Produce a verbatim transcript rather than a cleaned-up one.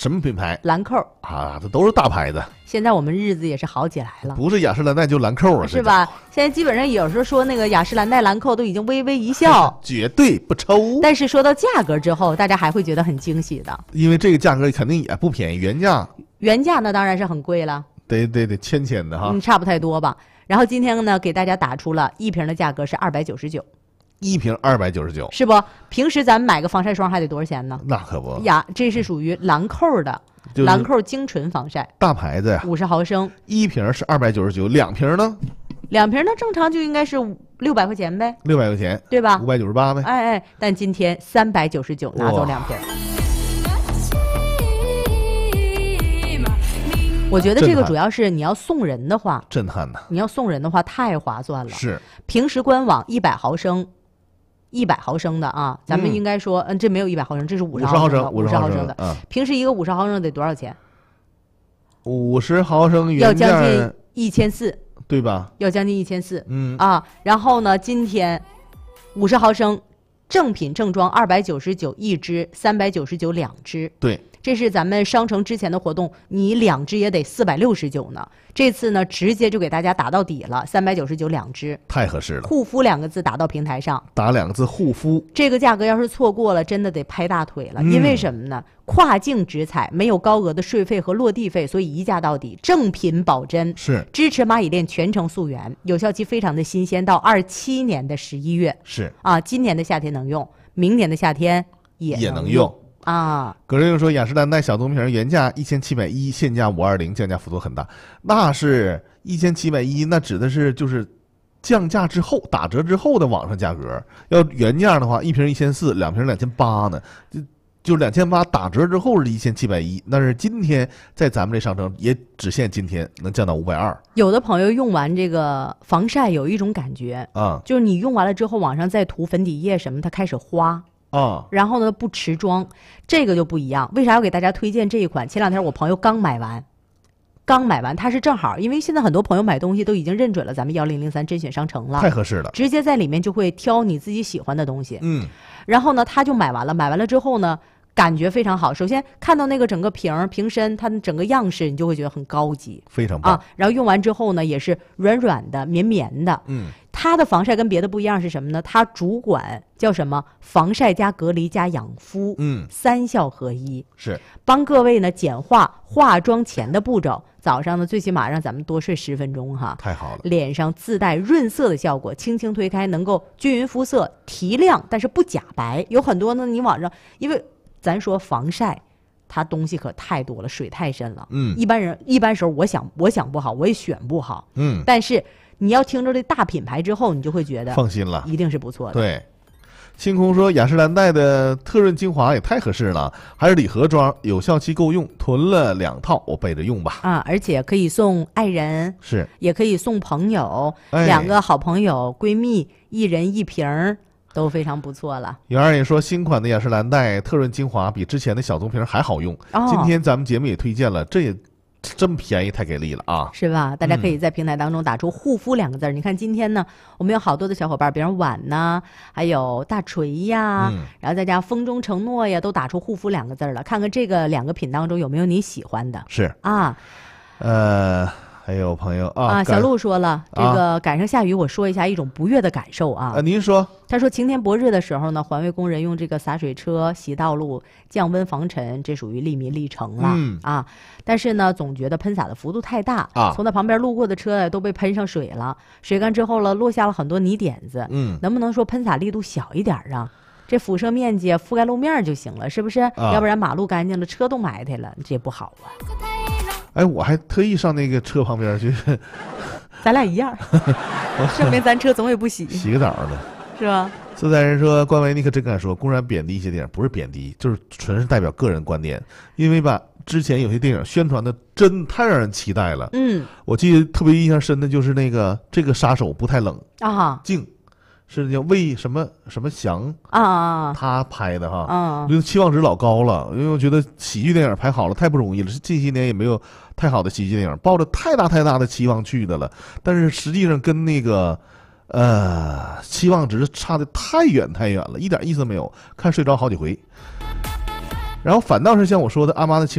什么品牌？ 兰蔻啊，这都是大牌子。 现在我们日子也是好起来了， 不是雅诗兰黛就兰蔻啊， 是吧？现在基本上有时候说那个雅诗兰黛、兰蔻都已经微微一笑， 绝对不抽。 但是说到价格之后，大家还会觉得很惊喜的， 因为这个价格肯定也不便宜，原价原价呢当然是很贵了， 得得得千千的哈， 嗯，差不太多吧。然后今天呢，给大家打出了一瓶的价格是二百九十九。 一瓶二百九十九， 是不？平时咱们买个防晒霜还得多少钱呢？ 那可不呀，这是属于兰蔻的， 就是、 兰蔻精纯防晒， 大牌子呀， 五十毫升， 一瓶是二百九十九，两瓶呢？ 两瓶呢，正常就应该是六百块钱呗， 六百块钱， 对吧？ 五百九十八呗。 哎哎，但今天三百九十九拿走两瓶。我觉得这个主要是你要送人的话， 震撼呐！ 你要送人的话太划算了。 是， 平时官网一百毫升。一百毫升的啊，咱们应该说，嗯，这没有一百毫升，这是五十毫升的，五十毫升的。 嗯， 平时一个五十毫升得多少钱？ 五十毫升要将近一千四， 对吧？ 要将近一千四， 嗯啊，然后呢，今天五十毫升正品正装二百九十九一支，三百九十九两支， 对。 这是咱们商城之前的活动，你两支也得四百六十九呢。这次呢，直接就给大家打到底了，三百九十九两支， 太合适了。 护肤两个字打到平台上， 打两个字护肤。 这个价格要是错过了，真的得拍大腿了。嗯、因为什么呢？跨境直采，没有高额的税费和落地费，所以一价到底，正品保真， 是支持蚂蚁链全程溯源，有效期非常的新鲜，到二七年的十一月。 是啊，今年的夏天能用，明年的夏天也也能用。 用啊， 葛瑞又说雅诗兰黛小棕瓶原价一千七百一，现价五二零，降价幅度很大。那是一千七百一，那指的是就是降价之后打折之后的网上价格。要原价的话，一瓶一千四，两瓶两千八呢，就就两千八打折之后是一千七百一。但是今天在咱们这商城也只限今天能降到五百二。 有的朋友用完这个防晒有一种感觉啊， 就是你用完了之后，往上再涂粉底液什么，它开始花。 啊， 然后呢不持妆，这个就不一样。为啥要给大家推荐这一款？前两天我朋友刚买完，刚买完，他是正好，因为现在很多朋友买东西都已经认准了咱们幺零零三甄选商城了， 太合适了， 直接在里面就会挑你自己喜欢的东西。 嗯， 然后呢，他就买完了，买完了之后呢，感觉非常好。首先看到那个整个瓶瓶身，它的整个样式，你就会觉得很高级， 非常棒啊。然后用完之后呢，也是软软的、绵绵的， 嗯。 它的防晒跟别的不一样是什么呢？它主管叫什么？防晒加隔离加养肤， 嗯， 三效合一， 是帮各位呢简化化妆前的步骤。早上呢，最起码让咱们多睡十分钟哈， 太好了。 脸上自带润色的效果，轻轻推开能够均匀肤色，提亮但是不假白。有很多呢，你网上因为咱说防晒。它东西可太多了，水太深了。 嗯， 一般人一般时候，我想我想不好，我也选不好。 嗯， 但是你要听着这大品牌之后，你就会觉得放心了， 一定是不错的。 对，星空说雅诗兰黛的特润精华也太合适了，还是礼盒装，有效期够用，囤了两套，我备着用吧。 啊，而且可以送爱人， 是， 也可以送朋友， 哎、 两个好朋友、闺蜜，一人一瓶儿。都非常不错了。 有二也说，新款的雅诗兰黛特润精华比之前的小棕瓶还好用。 哦、 今天咱们节目也推荐了，这也真便宜，太给力了啊！ 是吧？大家可以在平台当中打出“护肤”两个字、嗯。你看今天呢，我们有好多的小伙伴，比如碗呐，还有大锤呀、嗯，然后再加风中承诺呀，都打出“护肤”两个字了。看看这个两个品当中有没有你喜欢的？ 是啊， 呃。还有朋友啊， 啊，小鹿说了，这个赶上下雨，我说一下一种不悦的感受啊。 啊，您说， 他说晴天博日的时候呢，环卫工人用这个洒水车洗道路，降温防尘，这属于利民利城了、 嗯、 啊。但是呢，总觉得喷洒的幅度太大啊， 从他旁边路过的车都被喷上水了，水干之后了，落下了很多泥点子。 嗯， 能不能说喷洒力度小一点啊？这辐射面积覆盖路面就行了，是不是？ 啊、 要不然马路干净了，车都埋汰了，这不好啊。 哎，我还特意上那个车旁边去， 咱俩一样，证明咱车总也不洗， 洗个澡的， 是吧？ 自在人说，官维你可真敢说，公然贬低一些电影，不是贬低，就是纯是代表个人观点。因为吧，之前有些电影宣传的真太让人期待了。 嗯， 我记得特别印象深的就是那个这个杀手不太冷啊， 静。是叫魏什么什么祥啊， 他拍的哈， 啊， 我觉得期望值老高了，因为我觉得喜剧电影拍好了太不容易了，近些年也没有太好的喜剧电影，抱着太大太大的期望去的了，但是实际上跟那个呃期望值差的太远太远了，一点意思没有，看睡着好几回。然后反倒是像我说的阿妈的情